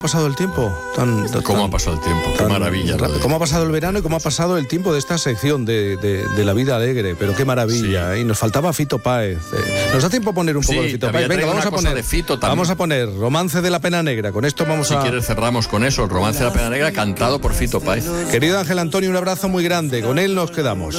¿Ha pasado el tiempo? ¿Cómo ha pasado el tiempo? Qué maravilla. ¿Cómo ha pasado el verano y cómo ha pasado el tiempo de esta sección de la vida alegre? Pero qué maravilla. Sí. Y nos faltaba Fito Páez. ¿Nos da tiempo a poner un poco de Fito Páez? Venga, vamos a poner Romance de la Pena Negra. Con esto vamos Si quieres cerramos con eso, el Romance de la Pena Negra cantado por Fito Páez. Querido Ángel Antonio, un abrazo muy grande. Con él nos quedamos.